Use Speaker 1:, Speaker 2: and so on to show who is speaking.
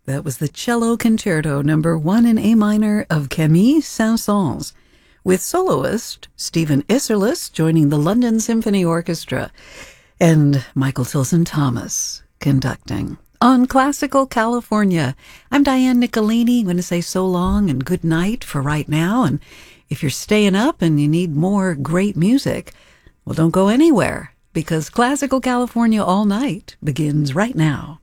Speaker 1: That was the Cello Concerto number 1 in A minor of Camille Saint-Saëns, with soloist Stephen Isserlis joining the London Symphony Orchestra and Michael Tilson Thomas conducting. On Classical California, I'm Diane Nicolini. I'm going to say so long and good night for right now. And if you're staying up and you need more great music, well, don't go anywhere, because Classical California All Night begins right now.